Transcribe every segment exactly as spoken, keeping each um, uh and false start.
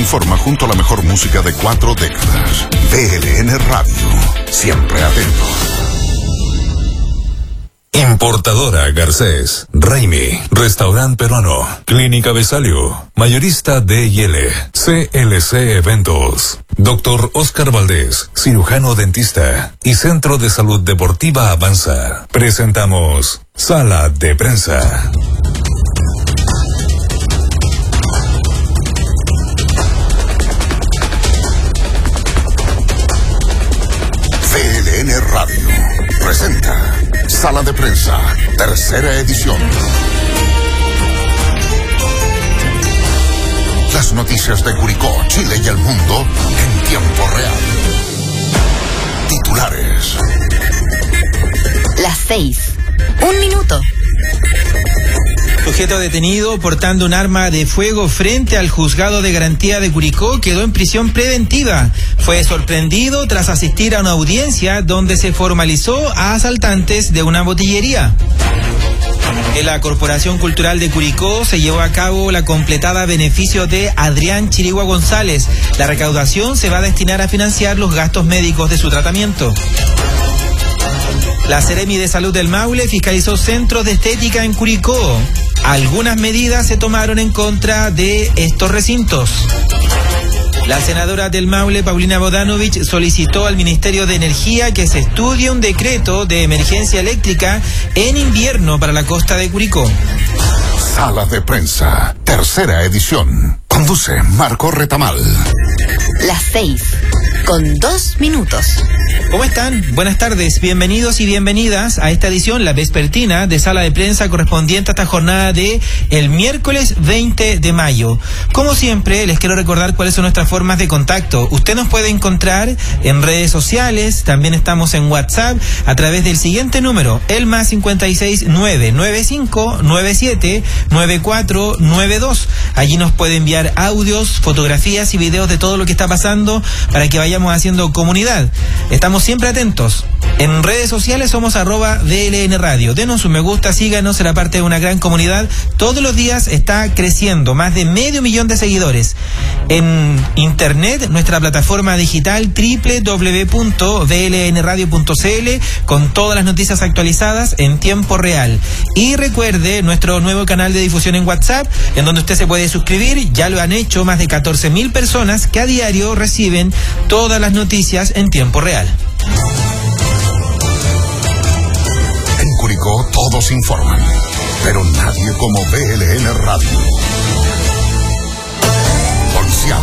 informa junto a la mejor música de cuatro décadas. V L N Radio, siempre atento. Importadora Garcés, Raimi, Restaurante Peruano, Clínica Besalio, Mayorista D y L, C L C Eventos, Doctor Oscar Valdés, cirujano dentista y Centro de Salud Deportiva Avanza. Presentamos Sala de Prensa. V L N Radio presenta Sala de Prensa, tercera edición. Las noticias de Curicó, Chile y el mundo en tiempo real. Titulares. Las seis. Un minuto. Sujeto detenido portando un arma de fuego frente al juzgado de garantía de Curicó quedó en prisión preventiva. Fue sorprendido tras asistir a una audiencia donde se formalizó a asaltantes de una botillería. En la Corporación Cultural de Curicó se llevó a cabo la completada a beneficio de Adrián Chirigua González. La recaudación se va a destinar a financiar los gastos médicos de su tratamiento. La Seremi de Salud del Maule fiscalizó centros de estética en Curicó. Algunas medidas se tomaron en contra de estos recintos. La senadora del Maule, Paulina Bodanovich, solicitó al Ministerio de Energía que se estudie un decreto de emergencia eléctrica en invierno para la costa de Curicó. Sala de Prensa, tercera edición. Conduce Marco Retamal. Las seis, con dos minutos. ¿Cómo están? Buenas tardes, bienvenidos y bienvenidas a esta edición, la vespertina de Sala de Prensa correspondiente a esta jornada de el miércoles veinte de mayo. Como siempre, les quiero recordar cuáles son nuestras formas de contacto. Usted nos puede encontrar en redes sociales, también estamos en WhatsApp a través del siguiente número, el más cincuenta y seis, nueve nueve cinco, nueve siete, nueve cuatro nueve dos. Allí nos puede enviar audios, fotografías y videos de todo lo que está pasando para que vayamos haciendo comunidad. Estamos siempre atentos. En redes sociales somos arroba V L N Radio. Denos un me gusta, síganos, será parte de una gran comunidad. Todos los días está creciendo, más de medio millón de seguidores. En internet, nuestra plataforma digital doble u doble u doble u punto v l n radio punto c l con todas las noticias actualizadas en tiempo real. Y recuerde nuestro nuevo canal de difusión en WhatsApp, en donde usted se puede suscribir. Ya lo han hecho más de catorce mil personas que a diario reciben todas las noticias en tiempo real. En Curicó todos informan, pero nadie como V L N Radio. Policial.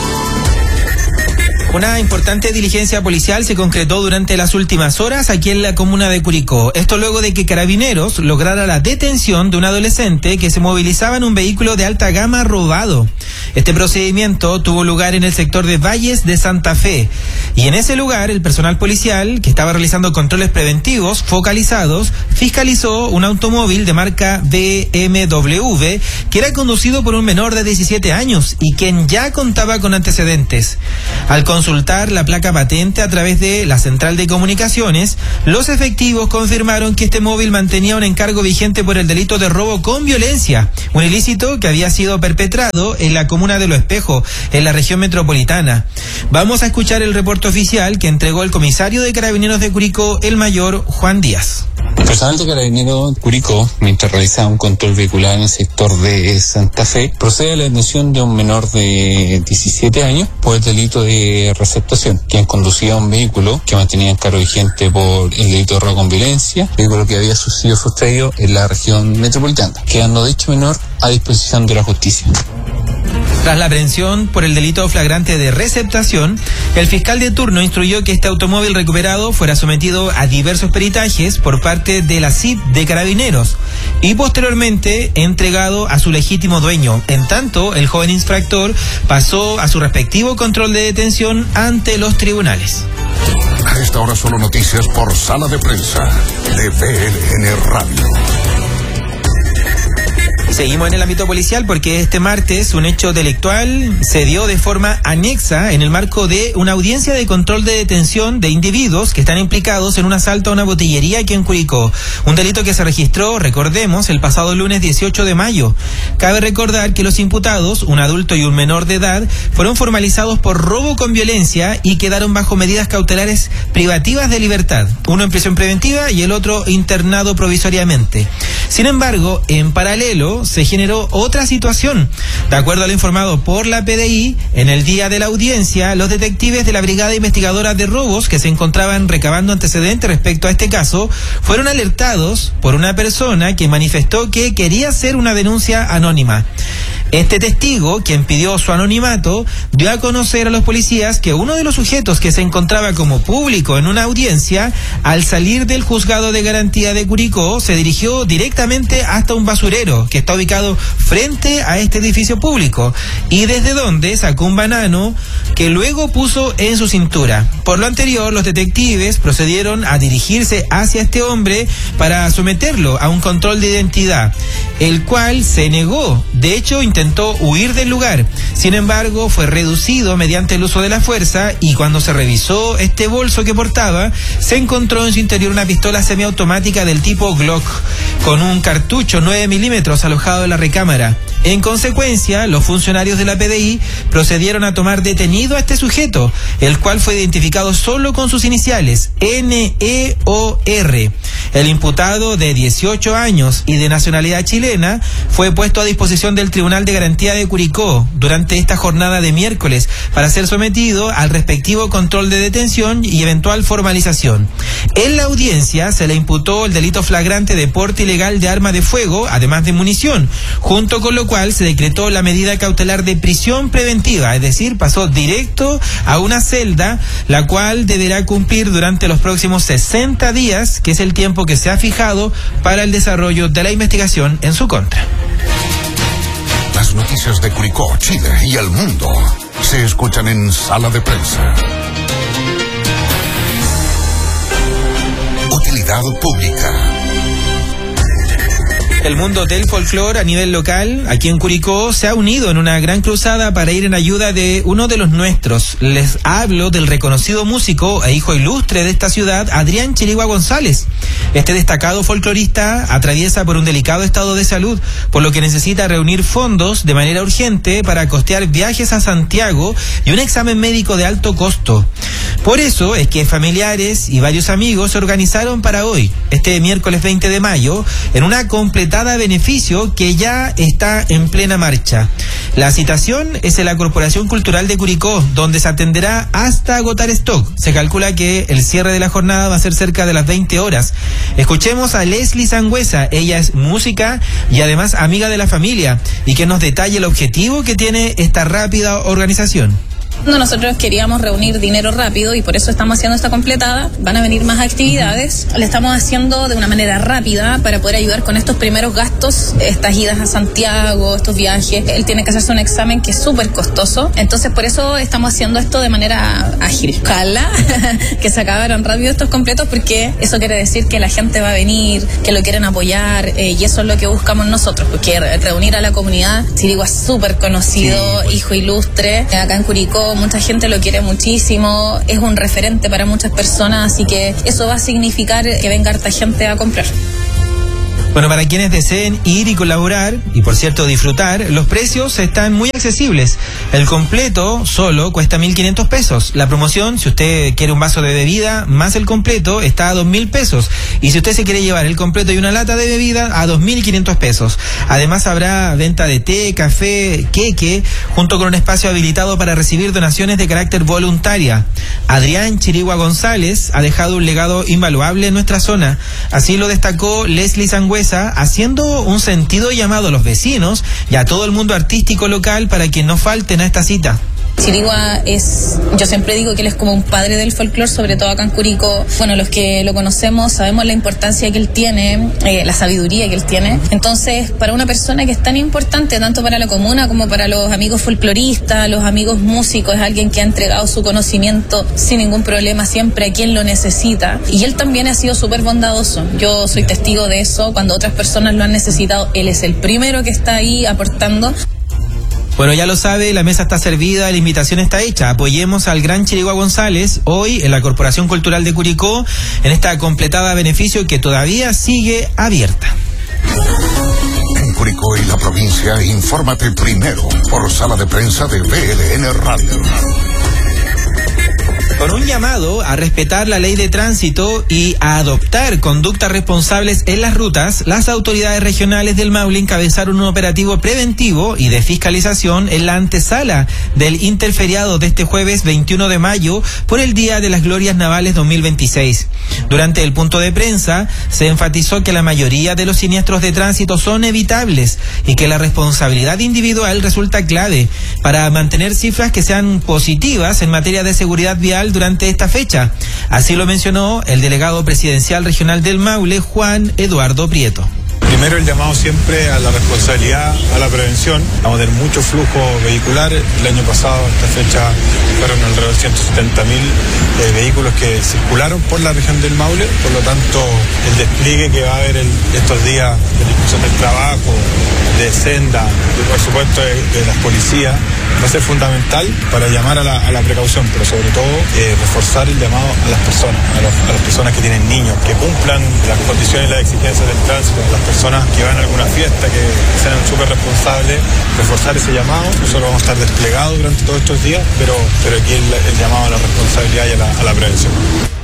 Una importante diligencia policial se concretó durante las últimas horas aquí en la comuna de Curicó. Esto luego de que Carabineros lograra la detención de un adolescente que se movilizaba en un vehículo de alta gama robado. Este procedimiento tuvo lugar en el sector de Valles de Santa Fe. Y en ese lugar, el personal policial, que estaba realizando controles preventivos focalizados, fiscalizó un automóvil de marca B M W que era conducido por un menor de diecisiete años y quien ya contaba con antecedentes. Al consultar la placa patente a través de la central de comunicaciones, los efectivos confirmaron que este móvil mantenía un encargo vigente por el delito de robo con violencia, un ilícito que había sido perpetrado en la comuna de Lo Espejo, en la región metropolitana. Vamos a escuchar el reporte oficial que entregó el comisario de Carabineros de Curicó, el mayor Juan Díaz. El personal de Carabineros Curicó, mientras realizaba un control vehicular en el sector de Santa Fe, procede a la detención de un menor de diecisiete años por el delito de receptación, quien conducía un vehículo que mantenía encargo vigente por el delito de robo con violencia, vehículo que había sido sustraído en la región metropolitana, quedando dicho menor a disposición de la justicia. Tras la aprehensión por el delito flagrante de receptación, el fiscal de turno instruyó que este automóvil recuperado fuera sometido a diversos peritajes por parte de la C I P de Carabineros y posteriormente entregado a su legítimo dueño. En tanto, el joven infractor pasó a su respectivo control de detención ante los tribunales. A esta hora solo noticias por Sala de Prensa de V L N Radio. Seguimos en el ámbito policial porque este martes un hecho delictual se dio de forma anexa en el marco de una audiencia de control de detención de individuos que están implicados en un asalto a una botillería aquí en Curicó. Un delito que se registró, recordemos, el pasado lunes dieciocho de mayo. Cabe recordar que los imputados, un adulto y un menor de edad, fueron formalizados por robo con violencia y quedaron bajo medidas cautelares privativas de libertad. Uno en prisión preventiva y el otro internado provisoriamente. Sin embargo, en paralelo, se generó otra situación. De acuerdo a lo informado por la P D I, en el día de la audiencia, los detectives de la Brigada Investigadora de Robos, que se encontraban recabando antecedentes respecto a este caso, fueron alertados por una persona que manifestó que quería hacer una denuncia anónima. Este testigo, quien pidió su anonimato, dio a conocer a los policías que uno de los sujetos que se encontraba como público en una audiencia, al salir del juzgado de garantía de Curicó, se dirigió directamente hasta un basurero que está ubicado frente a este edificio público y desde donde sacó un banano que luego puso en su cintura. Por lo anterior, los detectives procedieron a dirigirse hacia este hombre para someterlo a un control de identidad, el cual se negó. De hecho, intentó intentó huir del lugar. Sin embargo, fue reducido mediante el uso de la fuerza y cuando se revisó este bolso que portaba, se encontró en su interior una pistola semiautomática del tipo Glock con un cartucho nueve milímetros alojado en la recámara. En consecuencia, los funcionarios de la P D I procedieron a tomar detenido a este sujeto, el cual fue identificado solo con sus iniciales, N E O R. El imputado, de dieciocho años y de nacionalidad chilena, fue puesto a disposición del Tribunal de Garantía de Curicó durante esta jornada de miércoles para ser sometido al respectivo control de detención y eventual formalización. En la audiencia se le imputó el delito flagrante de porte ilegal de arma de fuego, además de munición, junto con lo cual se decretó la medida cautelar de prisión preventiva, es decir, pasó directo a una celda, la cual deberá cumplir durante los próximos sesenta días, que es el tiempo que se ha fijado para el desarrollo de la investigación en su contra. Las noticias de Curicó, Chile y el mundo se escuchan en Sala de Prensa. Utilidad pública. El mundo del folclore a nivel local, aquí en Curicó, se ha unido en una gran cruzada para ir en ayuda de uno de los nuestros. Les hablo del reconocido músico e hijo ilustre de esta ciudad, Adrián Chirigua González. Este destacado folclorista atraviesa por un delicado estado de salud, por lo que necesita reunir fondos de manera urgente para costear viajes a Santiago y un examen médico de alto costo. Por eso es que familiares y varios amigos se organizaron para hoy, este miércoles veinte de mayo, en una completada beneficio que ya está en plena marcha. La citación es en la Corporación Cultural de Curicó, donde se atenderá hasta agotar stock. Se calcula que el cierre de la jornada va a ser cerca de las veinte horas. Escuchemos a Leslie Sangüesa. Ella es música y además amiga de la familia, y que nos detalle el objetivo que tiene esta rápida organización. Nosotros queríamos reunir dinero rápido y por eso estamos haciendo esta completada. Van a venir más actividades. La estamos haciendo de una manera rápida para poder ayudar con estos primeros gastos, estas idas a Santiago, estos viajes. Él tiene que hacerse un examen que es súper costoso. Entonces por eso estamos haciendo esto de manera ágil. Ojalá que se acabaran rápido estos completos, porque eso quiere decir que la gente va a venir, que lo quieren apoyar, eh, y eso es lo que buscamos nosotros, porque reunir a la comunidad. Chirigua es súper conocido, sí, hijo ilustre. Acá en Curicó mucha gente lo quiere muchísimo, es un referente para muchas personas, así que eso va a significar que venga harta gente a comprar. Bueno, para quienes deseen ir y colaborar, y por cierto disfrutar, los precios están muy accesibles. El completo solo cuesta mil quinientos pesos. La promoción, si usted quiere un vaso de bebida más el completo, está a dos mil pesos. Y si usted se quiere llevar el completo y una lata de bebida, a dos mil quinientos pesos. Además habrá venta de té, café, queque, junto con un espacio habilitado para recibir donaciones de carácter voluntaria. Adrián Chirigua González ha dejado un legado invaluable en nuestra zona. Así lo destacó Leslie Sangüesa, haciendo un sentido llamado a los vecinos y a todo el mundo artístico local para que no falten a esta cita. Chirigua es, yo siempre digo que él es como un padre del folclore, sobre todo acá en Curicó. Bueno, los que lo conocemos sabemos la importancia que él tiene, eh, la sabiduría que él tiene. Entonces, para una persona que es tan importante, tanto para la comuna como para los amigos folcloristas, los amigos músicos, es alguien que ha entregado su conocimiento sin ningún problema siempre a quien lo necesita. Y él también ha sido súper bondadoso. Yo soy testigo de eso. Cuando otras personas lo han necesitado, él es el primero que está ahí aportando. Bueno, ya lo sabe, la mesa está servida, la invitación está hecha. Apoyemos al gran Chirigua González hoy en la Corporación Cultural de Curicó en esta completada beneficio que todavía sigue abierta. En Curicó y la provincia, infórmate primero por Sala de Prensa de V L N Radio. Con un llamado a respetar la ley de tránsito y a adoptar conductas responsables en las rutas, las autoridades regionales del Maule encabezaron un operativo preventivo y de fiscalización en la antesala del interferiado de este jueves veintiuno de mayo por el Día de las Glorias Navales dos mil veintiséis. Durante el punto de prensa se enfatizó que la mayoría de los siniestros de tránsito son evitables y que la responsabilidad individual resulta clave para mantener cifras que sean positivas en materia de seguridad vial durante esta fecha. Así lo mencionó el delegado presidencial regional del Maule, Juan Eduardo Prieto. Primero, el llamado siempre a la responsabilidad, a la prevención. Vamos a tener mucho flujo vehicular. El año pasado, a esta fecha, fueron alrededor de ciento setenta mil eh, vehículos que circularon por la región del Maule. Por lo tanto, el despliegue que va a haber el, estos días de la inspección del trabajo, de Senda, y por supuesto de, de las policías, va a ser fundamental para llamar a la, a la precaución, pero sobre todo eh, reforzar el llamado a las personas, a, los, a las personas que tienen niños, que cumplan las condiciones y las exigencias del tránsito, a las personas que van a alguna fiesta, que sean súper responsables, reforzar ese llamado. Nosotros vamos a estar desplegados durante todos estos días, pero, pero aquí el, el llamado a la responsabilidad y a la, a la prevención.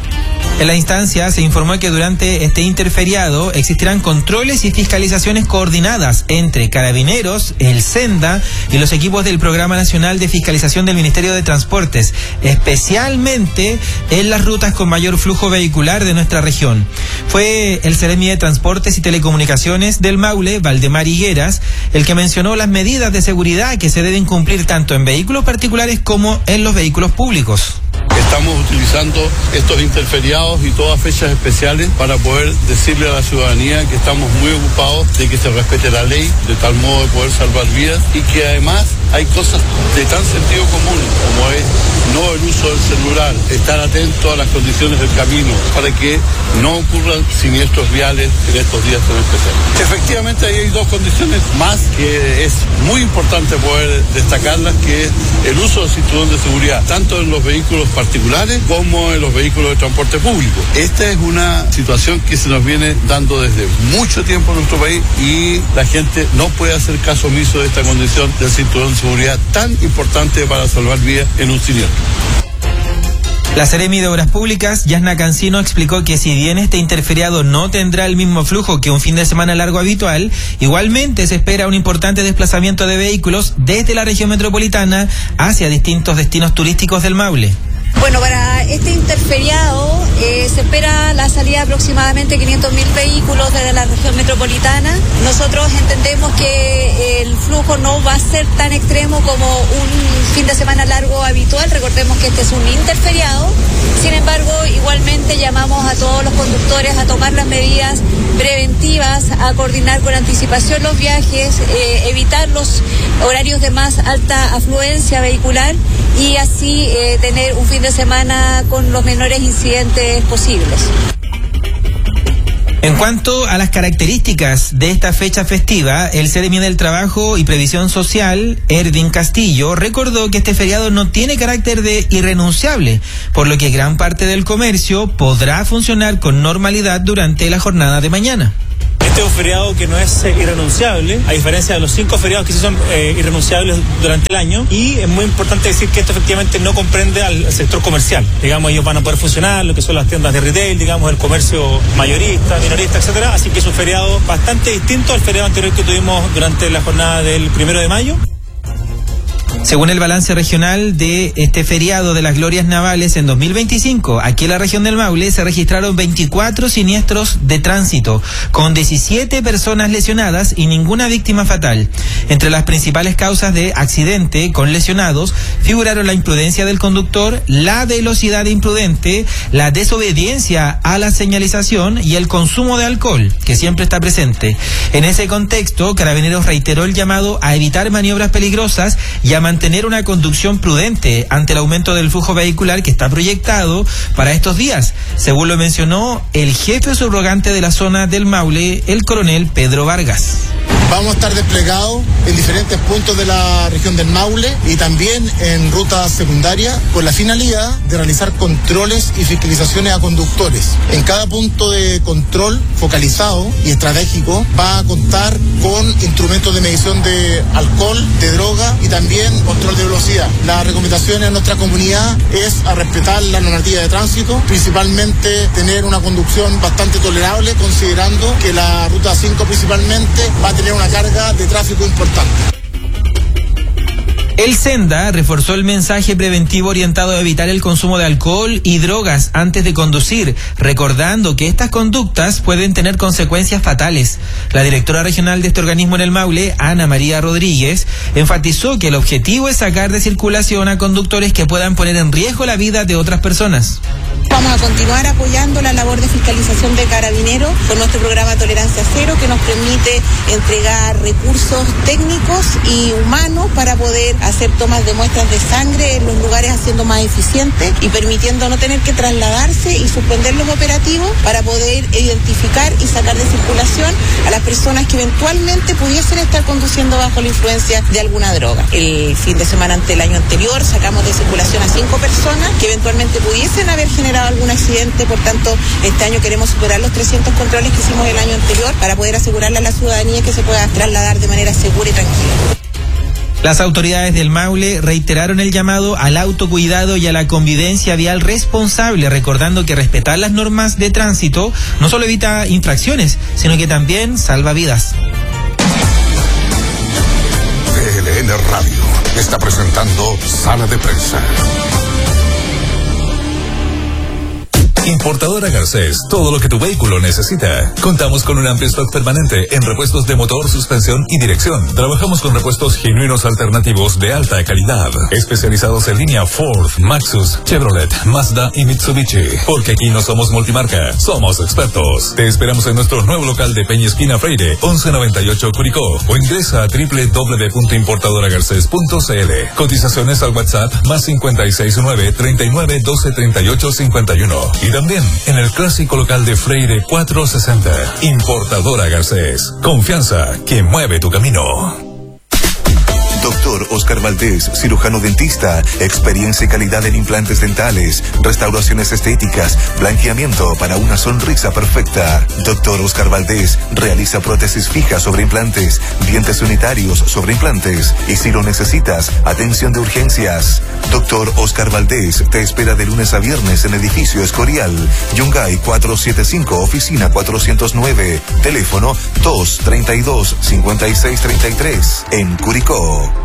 En la instancia se informó que durante este interferiado existirán controles y fiscalizaciones coordinadas entre Carabineros, el Senda y los equipos del Programa Nacional de Fiscalización del Ministerio de Transportes, especialmente en las rutas con mayor flujo vehicular de nuestra región. Fue el Seremi de Transportes y Telecomunicaciones del Maule, Valdemar Higueras, el que mencionó las medidas de seguridad que se deben cumplir tanto en vehículos particulares como en los vehículos públicos. Estamos utilizando estos interferiados y todas fechas especiales para poder decirle a la ciudadanía que estamos muy ocupados de que se respete la ley, de tal modo de poder salvar vidas, y que además hay cosas de tan sentido común como es no el uso del celular, estar atento a las condiciones del camino para que no ocurran siniestros viales en estos días tan especiales. Efectivamente, ahí hay dos condiciones más que es muy importante poder destacarlas, que es el uso del cinturón de seguridad, tanto en los vehículos particulares como en los vehículos de transporte público. Esta es una situación que se nos viene dando desde mucho tiempo en nuestro país y la gente no puede hacer caso omiso de esta condición del cinturón de seguridad tan importante para salvar vidas en un siniestro. La Seremi de Obras Públicas, Yasna Cancino, explicó que si bien este interferiado no tendrá el mismo flujo que un fin de semana largo habitual, igualmente se espera un importante desplazamiento de vehículos desde la región metropolitana hacia distintos destinos turísticos del Maule. Bueno, para este interferiado eh, se espera la salida de aproximadamente quinientos mil vehículos desde la región metropolitana. Nosotros entendemos que el flujo no va a ser tan extremo como un fin de semana largo habitual. Recordemos que este es un interferiado. Sin embargo, igualmente llamamos a todos los conductores a tomar las medidas preventivas, a coordinar con anticipación los viajes, eh, evitar los horarios de más alta afluencia vehicular y así eh, tener un fin de semana con los menores incidentes posibles. En cuanto a las características de esta fecha festiva, el Seremi del Trabajo y Previsión Social, Ervin Castillo, recordó que este feriado no tiene carácter de irrenunciable, por lo que gran parte del comercio podrá funcionar con normalidad durante la jornada de mañana. Este es un feriado que no es eh, irrenunciable, a diferencia de los cinco feriados que sí son eh, irrenunciables durante el año, y es muy importante decir que esto efectivamente no comprende al, al sector comercial. Digamos, ellos van a poder funcionar, lo que son las tiendas de retail, digamos, el comercio mayorista, minorista, etcétera, así que es un feriado bastante distinto al feriado anterior que tuvimos durante la jornada del primero de mayo. Según el balance regional de este feriado de las glorias navales en dos mil veinticinco, aquí en la región del Maule se registraron veinticuatro siniestros de tránsito, con diecisiete personas lesionadas y ninguna víctima fatal. Entre las principales causas de accidente con lesionados figuraron la imprudencia del conductor, la velocidad imprudente, la desobediencia a la señalización y el consumo de alcohol, que siempre está presente. En ese contexto, Carabineros reiteró el llamado a evitar maniobras peligrosas y a mantener tener una conducción prudente ante el aumento del flujo vehicular que está proyectado para estos días, según lo mencionó el jefe subrogante de la zona del Maule, el coronel Pedro Vargas. Vamos a estar desplegados en diferentes puntos de la región del Maule y también en rutas secundarias con la finalidad de realizar controles y fiscalizaciones a conductores. En cada punto de control focalizado y estratégico va a contar con instrumentos de medición de alcohol, de droga y también control de velocidad. La recomendación a nuestra comunidad es a respetar la normativa de tránsito, principalmente tener una conducción bastante tolerable, considerando que la ruta cinco principalmente va a tener una carga de tráfico importante. El Senda reforzó el mensaje preventivo orientado a evitar el consumo de alcohol y drogas antes de conducir, recordando que estas conductas pueden tener consecuencias fatales. La directora regional de este organismo en el Maule, Ana María Rodríguez, enfatizó que el objetivo es sacar de circulación a conductores que puedan poner en riesgo la vida de otras personas. Vamos a continuar apoyando la labor de fiscalización de Carabineros con nuestro programa Tolerancia Cero, que nos permite entregar recursos técnicos y humanos para poder hacer tomas de muestras de sangre en los lugares, haciendo más eficiente y permitiendo no tener que trasladarse y suspender los operativos para poder identificar y sacar de circulación a las personas que eventualmente pudiesen estar conduciendo bajo la influencia de alguna droga. El fin de semana ante el año anterior sacamos de circulación a cinco personas que eventualmente pudiesen haber generado algún accidente. Por tanto, este año queremos superar los trescientos controles que hicimos el año anterior para poder asegurarle a la ciudadanía que se pueda trasladar de manera segura y tranquila. Las autoridades del Maule reiteraron el llamado al autocuidado y a la convivencia vial responsable, recordando que respetar las normas de tránsito no solo evita infracciones, sino que también salva vidas. T L N Radio está presentando Sala de Prensa. Importadora Garcés, todo lo que tu vehículo necesita. Contamos con un amplio stock permanente en repuestos de motor, suspensión y dirección. Trabajamos con repuestos genuinos alternativos de alta calidad, especializados en línea Ford, Maxus, Chevrolet, Mazda y Mitsubishi. Porque aquí no somos multimarca, somos expertos. Te esperamos en nuestro nuevo local de Peña Esquina Freire, once noventa y ocho Curicó, o ingresa a doble u doble u doble u punto importadora garcés punto c l. Cotizaciones al WhatsApp más cincuenta y seis nueve, treinta y nueve, doce, treinta y ocho, cincuenta y uno. Y también en el clásico local de Freire cuatrocientos sesenta. Importadora Garcés. Confianza que mueve tu camino. Doctor Oscar Valdés, cirujano dentista, experiencia y calidad en implantes dentales, restauraciones estéticas, blanqueamiento para una sonrisa perfecta. Doctor Oscar Valdés realiza prótesis fijas sobre implantes, dientes unitarios sobre implantes y, si lo necesitas, atención de urgencias. Doctor Oscar Valdés te espera de lunes a viernes en edificio Escorial, Yungay cuatrocientos setenta y cinco, oficina cuatrocientos nueve, teléfono dos, treinta y dos, cincuenta y seis, treinta y tres, en Curicó.